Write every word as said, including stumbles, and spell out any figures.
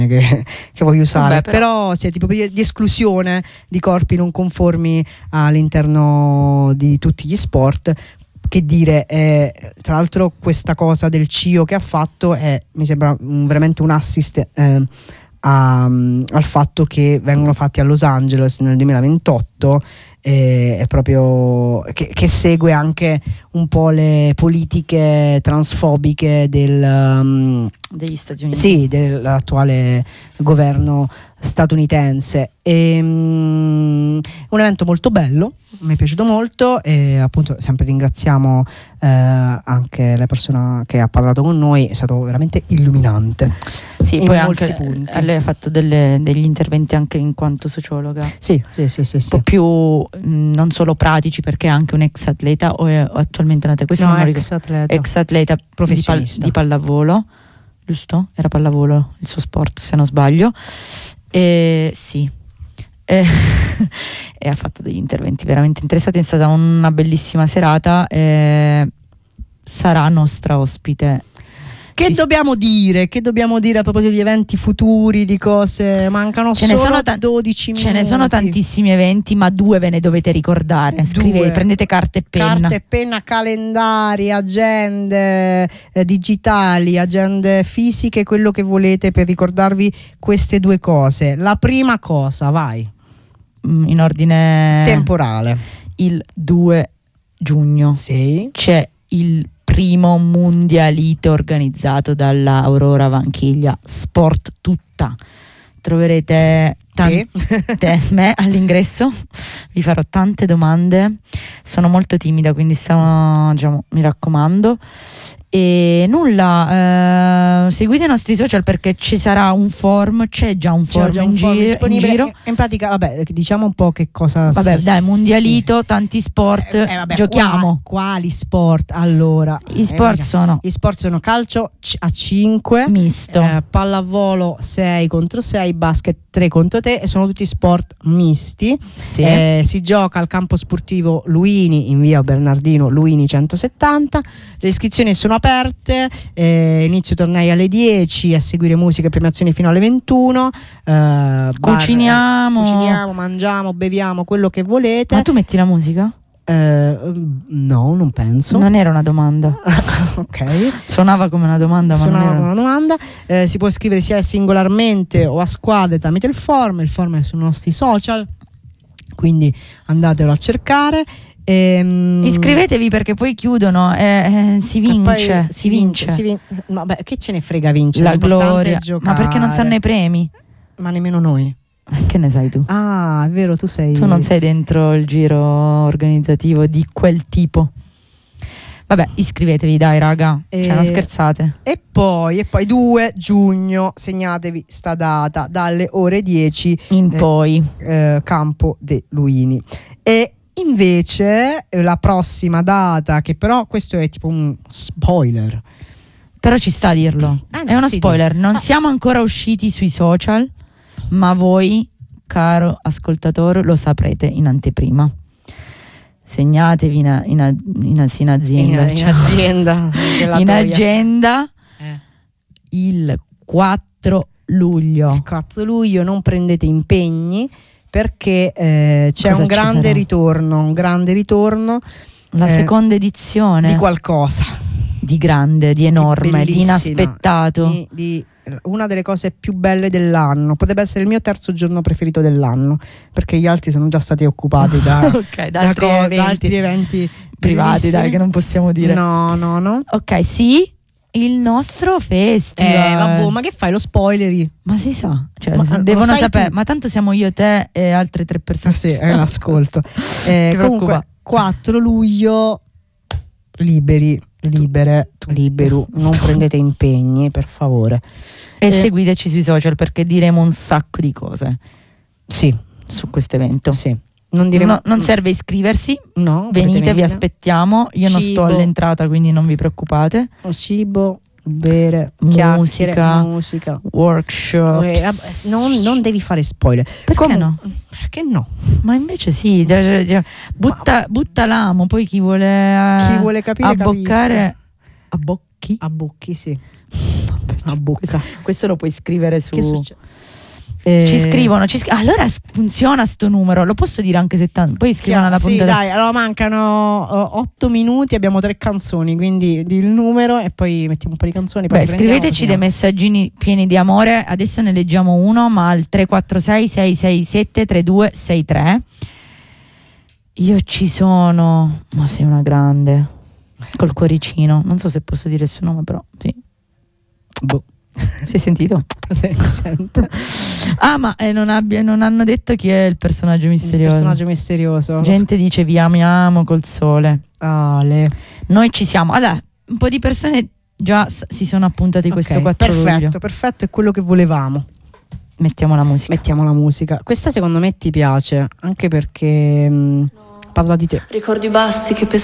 Che, che voglio usare. Vabbè, però, però cioè, tipo di, di esclusione di corpi non conformi all'interno di tutti gli sport. Che dire, eh, tra l'altro questa cosa del C I O che ha fatto è, mi sembra un, veramente un assist eh, a, al fatto che vengono fatti a Los Angeles nel duemilaventotto. Eh, è proprio che, che segue anche un po' le politiche transfobiche del um, degli Stati Uniti, sì, dell'attuale governo statunitense. E, um, un evento molto bello, mi è piaciuto molto e appunto sempre ringraziamo eh, anche la persona che ha parlato con noi, è stato veramente illuminante. Sì, in poi molti anche punti. lei ha fatto delle, degli interventi anche in quanto sociologa. Sì, sì, sì, sì, Un sì. po' più mh, non solo pratici, perché è anche un ex atleta o è attualmente una questo No, non lo ex ricordo. atleta. Ex atleta di, pal- Professionista. di pallavolo, giusto? Era pallavolo il suo sport, se non sbaglio. E sì. E, e ha fatto degli interventi veramente interessanti. È stata una bellissima serata. E sarà nostra ospite. Che Ci dobbiamo dire? Che dobbiamo dire a proposito di eventi futuri, di cose? Mancano Ce ne solo sono ta- dodici minuti. Ce ne sono tantissimi eventi, ma due ve ne dovete ricordare. Scrivete, Due. prendete carta e penna. Carta e penna, calendari, agende eh, digitali, agende fisiche, quello che volete per ricordarvi queste due cose. La prima cosa, vai. In ordine Temporale. Il due giugno Sì. c'è il primo mondialito organizzato dalla Aurora Vanchiglia Sport Tutta. Troverete tante me all'ingresso, vi farò tante domande, sono molto timida quindi stiamo, diciamo, mi raccomando. E nulla, eh, seguite i nostri social perché ci sarà un form, c'è già un form, già in, un form giro, in disponibile. giro. In pratica, vabbè, diciamo un po' che cosa. Vabbè, s- dai, mondialito, sì. tanti sport, Eh, eh, vabbè, giochiamo. qua- quali sport? Allora, Gli sport eh, sono gli sport sono calcio c- a cinque, misto, eh, pallavolo sei contro sei, basket tre contro tre e sono tutti sport misti. sì. Eh, si gioca al campo sportivo Luini in via Bernardino Luini centosettanta. Le iscrizioni sono aperte, eh, inizio tornei alle dieci, a seguire musica e premiazioni fino alle ventuno. eh, bar- Cuciniamo. cuciniamo, mangiamo, beviamo quello che volete. Ma tu metti la musica? Eh, no, non penso. Non era una domanda. Ok. Suonava come una domanda, ma Suonava non era. una domanda. Eh, si può scrivere sia singolarmente o a squadre tramite il form. Il form è sui nostri social, quindi andatelo a cercare. Ehm, Iscrivetevi perché poi chiudono e eh, si e vince, poi si vince, si vin- Vabbè, che ce ne frega vincere? la L'importante gloria. è giocare. Ma perché non sanno i premi? Ma nemmeno noi. Eh, Che ne sai tu? Ah, è vero, tu sei. Tu non sei dentro il giro organizzativo di quel tipo. Vabbè, iscrivetevi, dai, raga. Eh, Cioè, non scherzate. E poi, e poi due giugno, segnatevi sta data, dalle ore dieci, In eh, poi. eh, Campo de Luini. E invece eh, la prossima data, che però questo è tipo un spoiler. Però ci sta a dirlo. Ah, no, È uno sì, spoiler. Non ah. siamo ancora usciti sui social, ma voi, caro ascoltatore, lo saprete in anteprima. Segnatevi in, in, in, in azienda. In, in cioè, azienda. in agenda Eh. il quattro luglio. Il quattro luglio non prendete impegni perché eh, c'è Cosa un ci grande sarà? ritorno, un grande ritorno La eh, seconda edizione di qualcosa. di grande, di enorme, di, bellissima, inaspettato. Di, di una delle cose più belle dell'anno. Potrebbe essere il mio terzo giorno preferito dell'anno, perché gli altri sono già stati occupati da, Ok, da altri co- eventi da altri eventi privati, bellissimi. dai, che non possiamo dire. No, no, no. Ok, sì, il nostro festival. Eh, vabbè, ma che fai? Lo spoileri? Ma si sa, cioè, Ma- lo devono sai sapere, tu? ma tanto siamo io, te e altre tre persone. Ah, sì, è l'ascolto. Eh, Ti comunque, preoccupa. quattro luglio, liberi, libere, liberu, non prendete impegni, per favore. E Eh. seguiteci sui social perché diremo un sacco di cose Sì, su questo evento. sì. Non dire No, non serve iscriversi, no, potete venite, vi venire. aspettiamo. Io non sto Cibo. all'entrata, quindi non vi preoccupate. Cibo, bere, Musica. chiacchiere, musica. Workshop. Eh, vabbè, non, non devi fare spoiler. Perché Comu- no? Perché no? Ma invece sì, già- già- già. Butta, butta l'amo, poi chi vuole, eh, Chi vuole capire, abboccare capisca. abbocchi. A bocchi, sì. Vabbè, a bocca. Questo lo puoi scrivere su. Che succede? Eh... Ci scrivono, ci scri- allora s- funziona sto numero, lo posso dire anche se tanto. Poi scrivono alla sì, puntata. dai, allora mancano uh, otto minuti, abbiamo tre canzoni, quindi di il numero e poi mettiamo un po' di canzoni. Poi Beh, scriveteci dei messaggini pieni di amore, adesso ne leggiamo uno, ma al tre quattro sei sei sei sette tre due sei tre. Io ci sono, ma sei una grande, col cuoricino, non so se posso dire il suo nome, però sì. Boh. Si è sentito? Sì, sento. Ah, ma eh, non, abbia, non hanno detto chi è il personaggio misterioso. Il personaggio misterioso. Gente dice vi amiamo col sole. Ale. Noi ci siamo. Allora, un po' di persone già s- si sono appuntate questo Okay, quattro perfetto, luglio. perfetto, è quello che volevamo. Mettiamo la musica. Mettiamo la musica. Questa secondo me ti piace, anche perché mh, parla di te. Ricordi bassi che